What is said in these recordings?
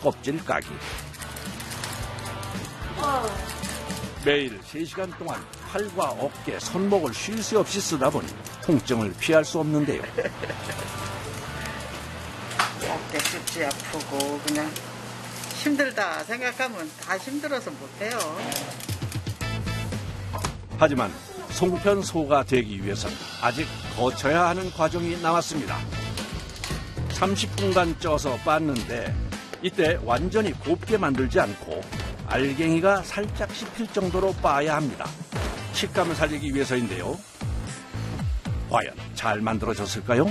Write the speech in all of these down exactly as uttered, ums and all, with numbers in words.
껍질 까기. 매일 세 시간 동안 팔과 어깨, 손목을 쉴 새 없이 쓰다 보니 통증을 피할 수 없는데요. 어깨 ጭ지 아프고 그냥 힘들다 생각하면 다 힘들어서 못해요. 하지만 송편소가 되기 위해서는 아직 거쳐야 하는 과정이 남았습니다. 삼십 분간 쪄서 빻는데 이때 완전히 곱게 만들지 않고 알갱이가 살짝 씹힐 정도로 빻아야 합니다. 식감을 살리기 위해서인데요. 과연 잘 만들어졌을까요?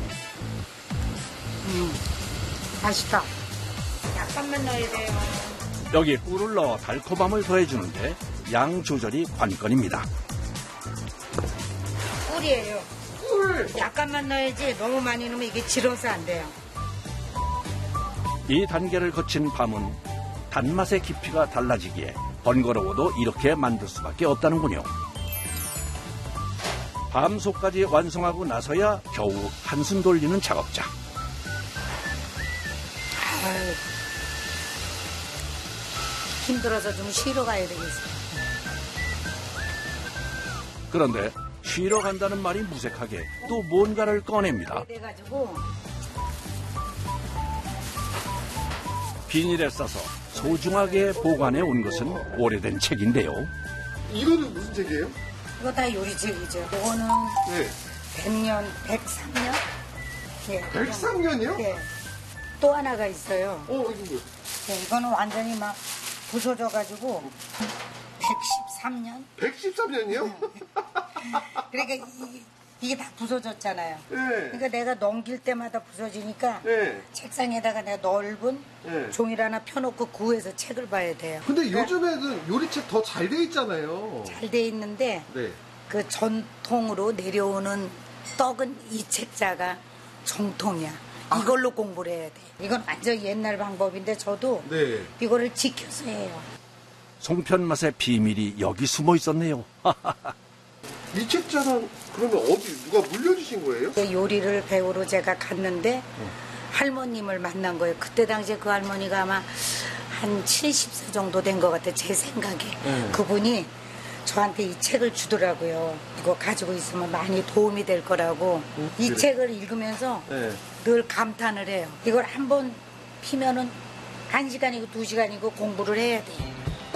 음, 맛있다. 약간만 넣어야 돼요. 여기에 꿀을 넣어 달콤함을 더해주는데 양 조절이 관건입니다. 꿀이에요. 꿀! 약간만 넣어야지 너무 많이 넣으면 이게 질어서 안 돼요. 이 단계를 거친 밤은 단맛의 깊이가 달라지기에 번거로워도 이렇게 만들 수밖에 없다는군요. 밤속까지 완성하고 나서야 겨우 한숨 돌리는 작업자. 아유, 힘들어서 좀 쉬러 가야 되겠어요. 그런데 쉬러 간다는 말이 무색하게 또 뭔가를 꺼냅니다. 그래가지고 비닐에 싸서 소중하게 보관해 온 것은 오래된 책인데요. 이거는 무슨 책이에요? 이거 다 요리책이죠. 이거는 네. 백 년, 백삼 년? 네. 백삼 년이요? 네. 또 하나가 있어요. 어, 이거 뭐야? 네, 이거는 완전히 막 부서져가지고 백십삼 년? 백십삼 년이요? 그러니까 이, 이게 다 부서졌잖아요. 네. 그러니까 내가 넘길 때마다 부서지니까 네. 책상에다가 내가 넓은 네. 종이를 하나 펴놓고 구해서 책을 봐야 돼요. 근데 요즘에는 요리책 더 잘 돼 있잖아요. 잘 돼 있는데 네. 그 전통으로 내려오는 떡은 이 책자가 정통이야. 이걸로 공부를 해야 돼. 이건 완전 옛날 방법인데 저도 네. 이거를 지켜서 해요. 송편 맛의 비밀이 여기 숨어 있었네요. 이 책자는 그러면 어디 누가 물려주신 거예요? 그 요리를 배우러 제가 갔는데 할머님을 만난 거예요. 그때 당시에 그 할머니가 아마 한 칠십 세 정도 된 것 같아요. 제 생각에. 네. 그분이 저한테 이 책을 주더라고요. 이거 가지고 있으면 많이 도움이 될 거라고. 음, 이 그래. 책을 읽으면서 네. 늘 감탄을 해요. 이걸 한 번 피면은 한 시간이고 두 시간이고 공부를 해야 돼요.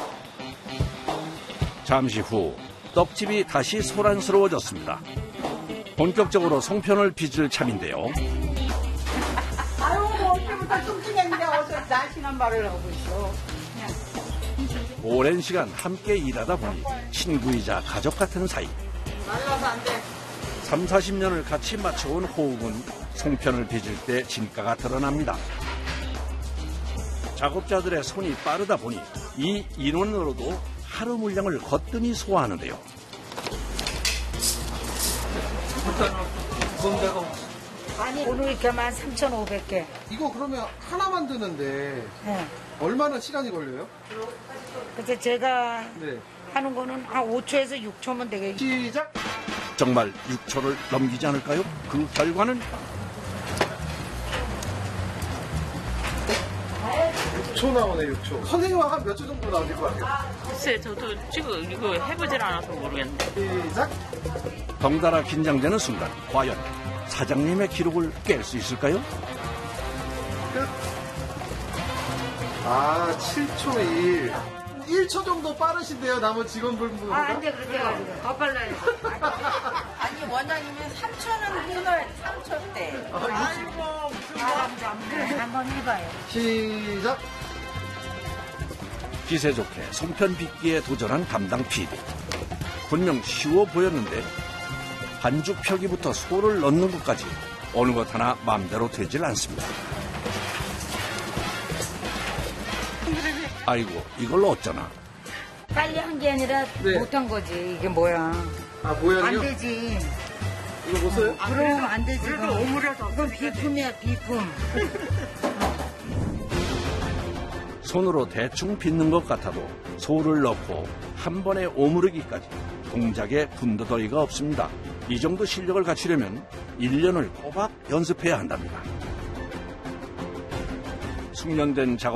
잠시 후 떡집이 다시 소란스러워졌습니다. 본격적으로 송편을 빚을 참인데요. 아유, 뭐 어제부터 뚱뚱했는데 어서 날씬한 말을 하고 있어. 오랜 시간 함께 일하다 보니 친구이자 가족 같은 사이. 말라서 안 돼. 삼사십 년을 같이 맞춰온 호흡은 송편을 빚을 때 진가가 드러납니다. 작업자들의 손이 빠르다 보니 이 인원으로도 하루 물량을 거뜬히 소화하는데요. 아니, 오늘 이렇게만 삼천오백 개. 이거 그러면 하나 만드는데 네. 얼마나 시간이 걸려요? 그래서 제가 네. 하는 거는 한 오 초에서 육 초면 되겠죠. 시작! 정말 육 초를 넘기지 않을까요? 그 결과는 육 초 나오네, 육 초. 선생님은 한 몇 초 정도 나올 것 같아요? 글쎄, 저도 지금 이거 해보질 않아서 모르겠는데. 시작! 덩달아 긴장되는 순간 과연 사장님의 기록을 깰 수 있을까요? 끝. 아, 칠 초 일. 일 초 정도 빠르신데요, 나머지 직원분보다? 아, 안 돼, 그렇게 가지고. 더 빨라야 돼. 아니, 원장님은 삼 초는 끊어야 돼, 삼 초 때. 아이고, 네, 한번 해봐요. 시작! 기세 좋게 송편 빚기에 도전한 담당 피디. 분명 쉬워 보였는데 반죽 펴기부터 소를 넣는 것까지 어느 것 하나 마음대로 되질 않습니다. 아이고, 이걸 어쩌나. 빨리 한 게 아니라 네. 못한 거지. 이게 뭐야. 아, 모양이요? 안 되지. 이거 보세요? 그럼 안 되지. 그래도 오므려서. 이건 비품이야, 비품. 손으로 대충 빚는 것 같아도 소를 넣고 한 번에 오므르기까지 동작에 군더더기가 없습니다. 이 정도 실력을 갖추려면 일 년을 꼬박 연습해야 한답니다. 숙련된 작업